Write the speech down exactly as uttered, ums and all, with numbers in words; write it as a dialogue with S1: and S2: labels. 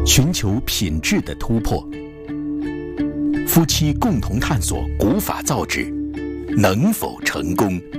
S1: 寻求品质的突破。夫妻共同探索古法造纸，能否成功？